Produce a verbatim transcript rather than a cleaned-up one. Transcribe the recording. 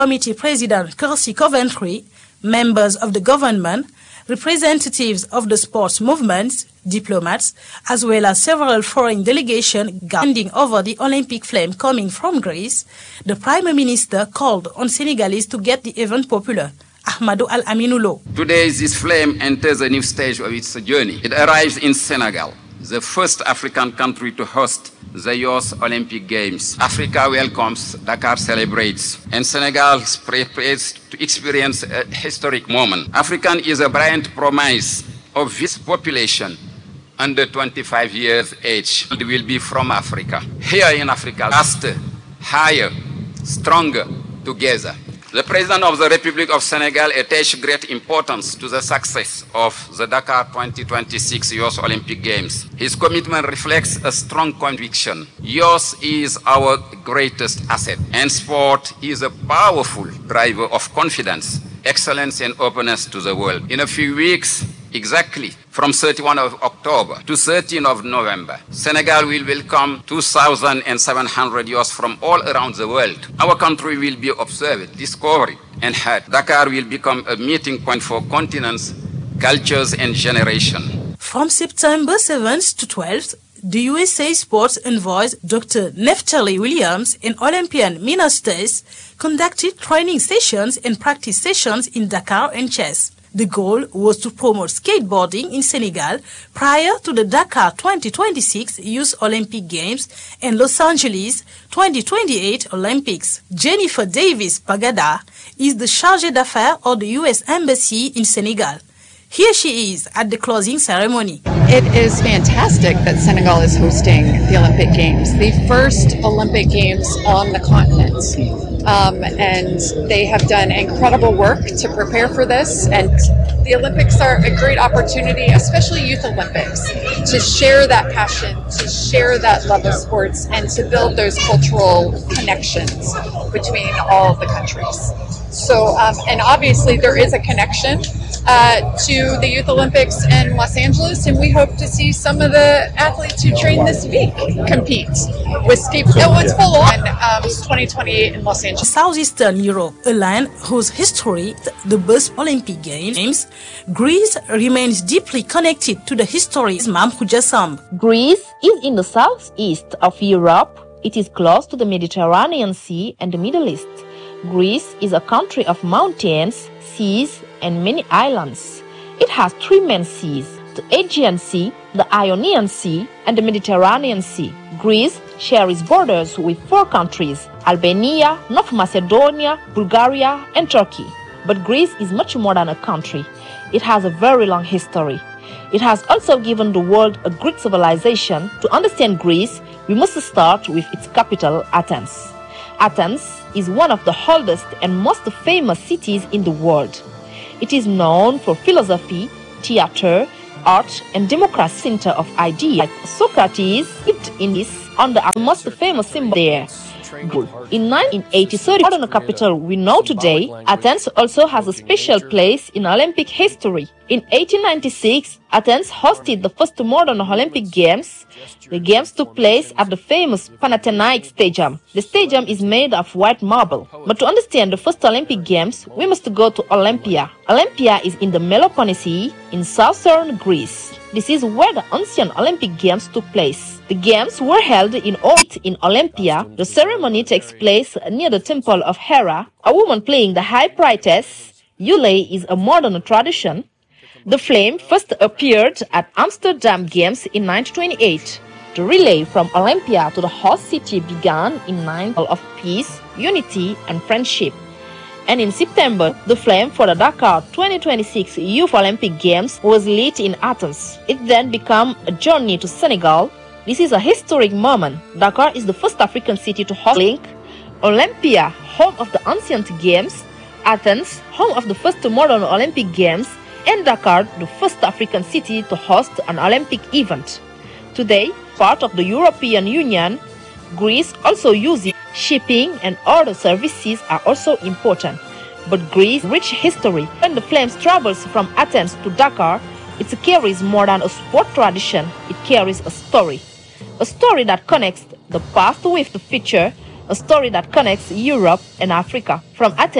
Committee President Kirsty Coventry, members of the government, representatives of the sports movements, diplomats, as well as several foreign delegations gathering over the Olympic flame coming from Greece, the Prime Minister called on Senegalese to get the event popular. Ahmadou Al-Aminoulo. Today, this flame enters a new stage of its journey. It arrives in Senegal, the first African country to host the Youth Olympic Games. Africa welcomes, Dakar celebrates, and Senegal prepares to experience a historic moment. African is a brilliant promise of this population under twenty-five years age. It will be from Africa. Here in Africa, faster, higher, stronger, together. The President of the Republic of Senegal attaches great importance to the success of the Dakar twenty twenty-six Youth Olympic Games. His commitment reflects a strong conviction. Youth is our greatest asset, and sport is a powerful driver of confidence, excellence, and openness to the world. In a few weeks, exactly from thirty-first of October to thirteenth of November, Senegal will welcome two thousand seven hundred youths from all around the world. Our country will be observed, discovered, and heard. Dakar will become a meeting point for continents, cultures, and generations. From September seventh to twelfth, the U S A Sports Envoy Doctor Neftali Williams and Olympian ministers conducted training sessions and practice sessions in Dakar and Thiès. The goal was to promote skateboarding in Senegal prior to the Dakar twenty twenty-six Youth Olympic Games and Los Angeles twenty twenty-eight Olympics. Jennifer Davis Pagada is the chargée d'affaires of the U S Embassy in Senegal. Here she is at the closing ceremony. It is fantastic that Senegal is hosting the Olympic Games, the first Olympic Games on the continent. Um, and they have done incredible work to prepare for this. And the Olympics are a great opportunity, especially Youth Olympics, to share that passion, to share that love of sports, and to build those cultural connections between all of the countries. So, um, and obviously there is a connection uh, to the Youth Olympics in Los Angeles, and we hope to see some of the athletes who train this week compete with skateboarding. Oh, it's full on um, twenty twenty-eight in Los Angeles. Southeastern Europe, a land whose history, the birth Olympic Games, Greece remains deeply connected to the history of Imam Hujassam. Greece is in the southeast of Europe. It is close to the Mediterranean Sea and the Middle East. Greece is a country of mountains, seas, and many islands. It has three main seas: the Aegean Sea, the Ionian Sea, and the Mediterranean Sea. Greece shares borders with four countries: Albania, North Macedonia, Bulgaria, and Turkey. But Greece is much more than a country. It has a very long history. It has also given the world a great civilization. To understand Greece, we must start with its capital, Athens. Athens is one of the oldest and most famous cities in the world. It is known for philosophy, theater, art, and democracy, center of ideas. Socrates lived in this on the most famous symbol there. In nineteen eighty, modern capital we know today, Athens also has a special place in Olympic history. In eighteen ninety-six, Athens hosted the first modern Olympic Games. The games took place at the famous Panathinaikos Stadium. The stadium is made of white marble. But to understand the first Olympic Games, we must go to Olympia. Olympia is in the Peloponnese in southern Greece. This is where the ancient Olympic Games took place. The games were held in Olympia. In Olympia, the ceremony takes place near the temple of Hera. A woman playing the high priestess, Eulalie, is a modern tradition. The flame first appeared at Amsterdam Games in nineteen twenty-eight. The relay from Olympia to the host city began in nine of peace, unity, and friendship. And in September, the flame for the Dakar twenty twenty-six Youth Olympic Games was lit in Athens. It then became a journey to Senegal. This is a historic moment. Dakar is the first African city to host Link, Olympia, home of the ancient games, Athens, home of the first modern Olympic Games, and Dakar, the first African city to host an Olympic event. Today, part of the European Union, Greece also uses shipping and other services are also important. But Greece's rich history, when the flames travels from Athens to Dakar, it carries more than a sport tradition, it carries a story. A story that connects the past with the future, a story that connects Europe and Africa. From Athens,